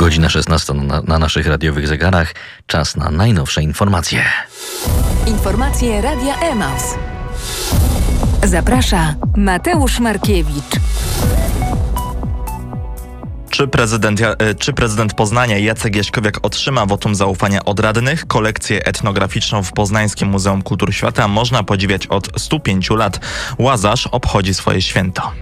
Godzina 16 na naszych radiowych zegarach. Czas na najnowsze informacje. Informacje Radia Emaus. Zaprasza Mateusz Markiewicz. Czy prezydent Poznania Jacek Jaśkowiak otrzyma wotum zaufania od radnych? Kolekcję etnograficzną w Poznańskim Muzeum Kultury Świata można podziwiać od 105 lat. Łazarz obchodzi swoje święto.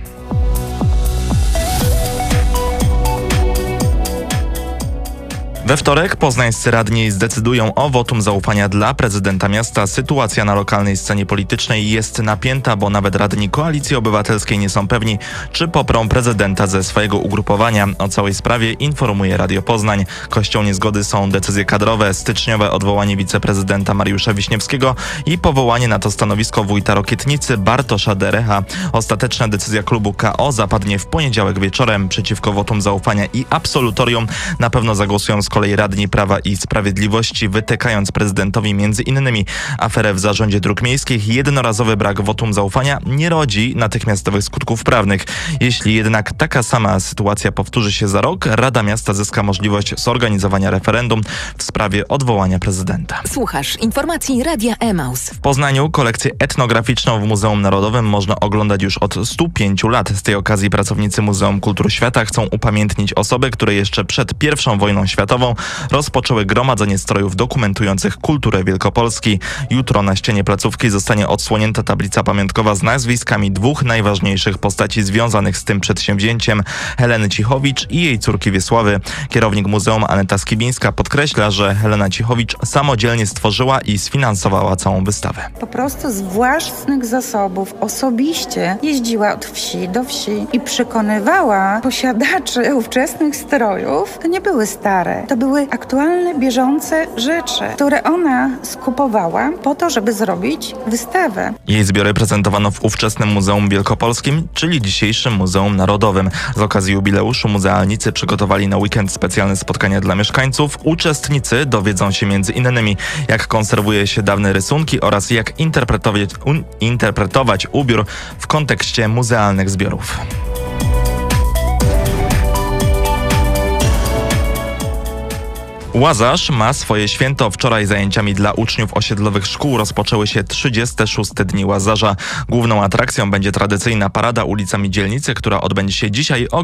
We wtorek poznańscy radni zdecydują o wotum zaufania dla prezydenta miasta. Sytuacja na lokalnej scenie politycznej jest napięta, bo nawet radni Koalicji Obywatelskiej nie są pewni, czy poprą prezydenta ze swojego ugrupowania. O całej sprawie informuje Radio Poznań. Kością niezgody są decyzje kadrowe, styczniowe odwołanie wiceprezydenta Mariusza Wiśniewskiego i powołanie na to stanowisko wójta Rokietnicy Bartosza Derecha. Ostateczna decyzja klubu KO zapadnie w poniedziałek wieczorem. Przeciwko wotum zaufania i absolutorium na pewno zagłosują z kolei radni Prawa i Sprawiedliwości, wytykając prezydentowi m.in. aferę w zarządzie dróg miejskich. Jednorazowy brak wotum zaufania nie rodzi natychmiastowych skutków prawnych. Jeśli jednak taka sama sytuacja powtórzy się za rok, Rada Miasta zyska możliwość zorganizowania referendum w sprawie odwołania prezydenta. Słuchasz informacji Radia Emaus. W Poznaniu kolekcję etnograficzną w Muzeum Narodowym można oglądać już od 105 lat. Z tej okazji pracownicy Muzeum Kultury Świata chcą upamiętnić osoby, które jeszcze przed I wojną światową rozpoczęły gromadzenie strojów dokumentujących kulturę Wielkopolski. Jutro na ścianie placówki zostanie odsłonięta tablica pamiątkowa z nazwiskami dwóch najważniejszych postaci związanych z tym przedsięwzięciem: Heleny Cichowicz i jej córki Wiesławy. Kierownik muzeum Aneta Skibińska podkreśla, że Helena Cichowicz samodzielnie stworzyła i sfinansowała całą wystawę. Po prostu z własnych zasobów osobiście jeździła od wsi do wsi i przekonywała posiadaczy ówczesnych strojów. To nie były stare, to były aktualne, bieżące rzeczy, które ona skupowała po to, żeby zrobić wystawę. Jej zbiory prezentowano w ówczesnym Muzeum Wielkopolskim, czyli dzisiejszym Muzeum Narodowym. Z okazji jubileuszu muzealnicy przygotowali na weekend specjalne spotkania dla mieszkańców. Uczestnicy dowiedzą się m.in. jak konserwuje się dawne rysunki oraz jak interpretować ubiór w kontekście muzealnych zbiorów. Łazarz ma swoje święto. Wczoraj zajęciami dla uczniów osiedlowych szkół rozpoczęły się 36. Dni Łazarza. Główną atrakcją będzie tradycyjna parada ulicami dzielnicy, która odbędzie się dzisiaj o